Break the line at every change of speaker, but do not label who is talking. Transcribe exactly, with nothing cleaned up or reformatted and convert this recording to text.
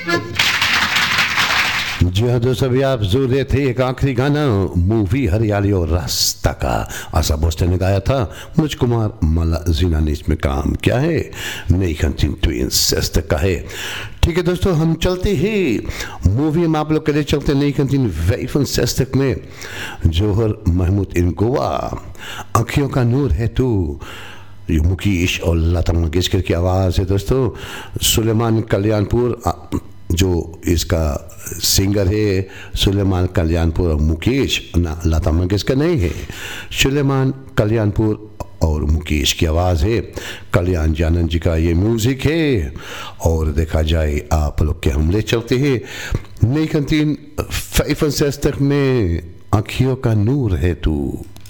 जी हाँ दोस्तों, अभी आप जो रहे थे एक आखिरी गाना मूवी हरियाली और रास्ता का, आशा भोसले ने गाया था, मनोज कुमार मला जीना ने इसमें काम किया है, नई खंतीन ट्विंस का है। ठीक है दोस्तों, हम चलते हैं मूवी में आप लोग के लिए चलते नई खंतीन वैफन सेस्तक में जोहर महमूद इन गोवा, आँखियों का नूर है तू, मुकेश और लता मंगेशकर की आवाज़ है दोस्तों। सुलेमान कल्याणपुर जो इसका सिंगर है, सुलेमान कल्याणपुर और मुकेश ना, लता मंगेशकर नहीं है, सुलेमान कल्याणपुर और मुकेश की आवाज़ है। कल्याण जानन जी का ये म्यूज़िक है। और देखा जाए आप लोग के हमले चलते हैं नई खंतीन फैफन सेस्तक में आँखियों का नूर है तू।